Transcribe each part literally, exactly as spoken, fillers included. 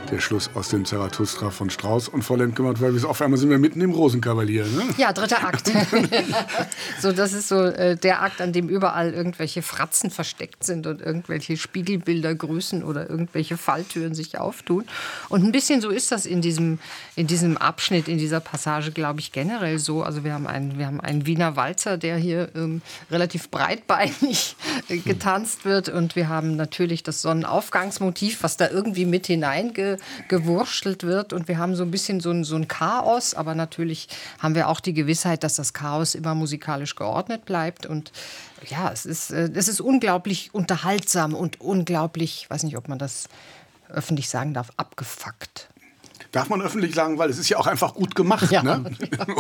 Der Schluss aus dem Zarathustra von Strauss. Und vollend gemacht, weil wir auf einmal sind wir mitten im Rosenkavalier. Ne? Ja, dritter Akt. So, das ist so äh, der Akt, an dem überall irgendwelche Fratzen versteckt sind und irgendwelche Spiegelbilder grüßen oder irgendwelche Falltüren sich auftun. Und ein bisschen so ist das in diesem, in diesem Abschnitt, in dieser Passage, glaube ich, generell so. Also wir haben einen, wir haben einen Wiener Walzer, der hier ähm, relativ breitbeinig äh, getanzt wird. Und wir haben natürlich das Sonnenaufgangsmotiv, was da irgendwie mit hineingewurschtelt wird. Und wir haben so ein bisschen so ein, so ein Chaos. Aber natürlich haben wir auch die Gewissheit, dass das Chaos immer musikalisch geordnet bleibt. Und ja, es ist, äh, es ist unglaublich unterhaltsam und unglaublich, ich weiß nicht, ob man das öffentlich sagen darf, abgefuckt. Darf man öffentlich sagen, weil es ist ja auch einfach gut gemacht. Ja. Ne?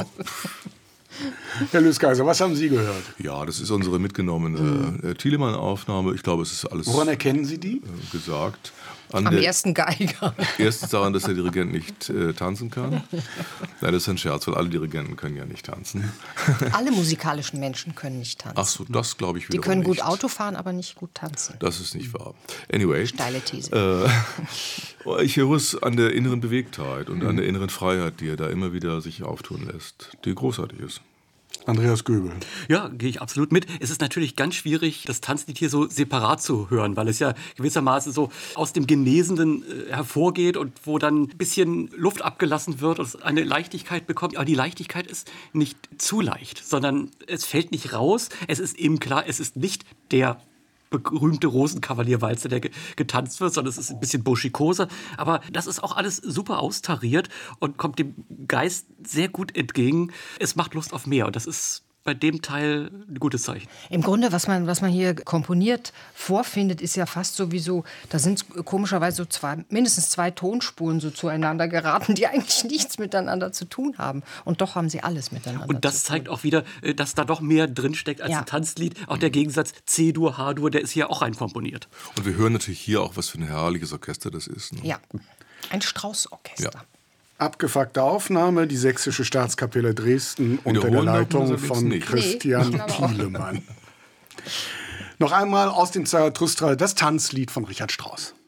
Herr Löskaiser, was haben Sie gehört? Ja, das ist unsere mitgenommene äh, Thielemann-Aufnahme. Ich glaube, es ist alles Woran erkennen Sie die? Äh, gesagt. An Am der, ersten Geiger. Erstens daran, dass der Dirigent nicht äh, tanzen kann. Nein, das ist ein Scherz, weil alle Dirigenten können ja nicht tanzen. Alle musikalischen Menschen können nicht tanzen. Ach so, das glaube ich Die wiederum können gut nicht. Auto fahren, aber nicht gut tanzen. Das ist nicht wahr. Anyway. Steile These. Äh, ich höre es an der inneren Bewegtheit und an der inneren Freiheit, die er da immer wieder sich auftun lässt, die großartig ist. Andreas Göbel. Ja, gehe ich absolut mit. Es ist natürlich ganz schwierig, das Tanzlied hier so separat zu hören, weil es ja gewissermaßen so aus dem Genesenden äh, hervorgeht und wo dann ein bisschen Luft abgelassen wird und es eine Leichtigkeit bekommt. Aber die Leichtigkeit ist nicht zu leicht, sondern es fällt nicht raus. Es ist eben klar, es ist nicht der berühmte Rosenkavalierwalzer, der ge- getanzt wird, sondern es ist ein bisschen Burschikose. Aber das ist auch alles super austariert und kommt dem Geist sehr gut entgegen. Es macht Lust auf mehr und das ist bei dem Teil ein gutes Zeichen. Im Grunde, was man, was man hier komponiert vorfindet, ist ja fast sowieso, da sind komischerweise so zwei, mindestens zwei Tonspuren so zueinander geraten, die eigentlich nichts miteinander zu tun haben. Und doch haben sie alles miteinander Und das zu tun. zeigt auch wieder, äh, dass da doch mehr drinsteckt als Ja. ein Tanzlied. Auch der Gegensatz C-Dur, H-Dur, der ist hier auch reinkomponiert. Und wir hören natürlich hier auch, was für ein herrliches Orchester das ist. Ne? Ja, ein Strauß-Orchester. Ja. Abgefuckte Aufnahme, die Sächsische Staatskapelle Dresden unter der Wiederholen darf man Leitung das allerdings von nicht. Christian Nee, ich glaube auch. Thielemann. Noch einmal aus dem Zarathustra das Tanzlied von Richard Strauss.